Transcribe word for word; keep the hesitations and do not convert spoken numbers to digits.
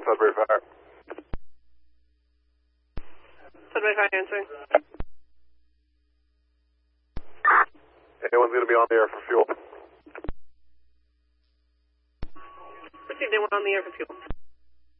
Sudbury Fire. Sudbury Fire answering. Anyone's going to be on the air for fuel. Received anyone on the air for fuel.